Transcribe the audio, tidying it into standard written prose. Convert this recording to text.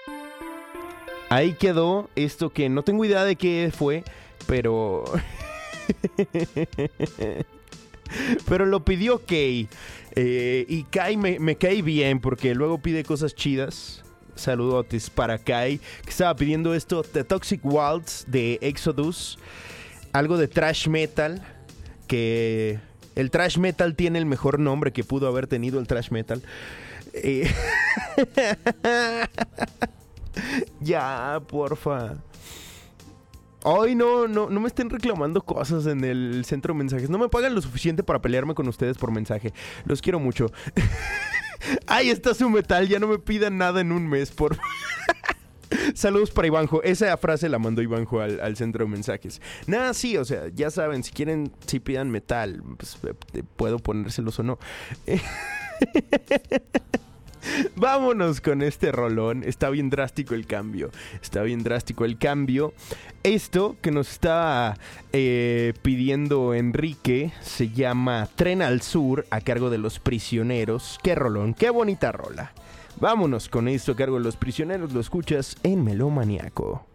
Ahí quedó esto que no tengo idea de qué fue, pero... pero lo pidió Kay. Y Kay me cae bien porque luego pide cosas chidas. Saludotes para Kay, que estaba pidiendo esto, The Toxic Waltz de Exodus. Algo de thrash metal, que el thrash metal tiene el mejor nombre que pudo haber tenido el thrash metal. Ya, porfa. Ay, no me estén reclamando cosas en el centro de mensajes. No me pagan lo suficiente para pelearme con ustedes por mensaje. Los quiero mucho. Ahí está su metal. Ya no me pidan nada en un mes, por... Saludos para Ivanjo. Esa frase la mandó Ivanjo al centro de mensajes. Nada, sí, o sea, ya saben, si quieren, si pidan metal, pues, puedo ponérselos o no. Vámonos con este rolón. Está bien drástico el cambio. Esto que nos está pidiendo Enrique se llama Tren al Sur, a cargo de Los Prisioneros. Qué rolón, qué bonita rola. Vámonos con esto a cargo de Los Prisioneros. Lo escuchas en Melómaniaco.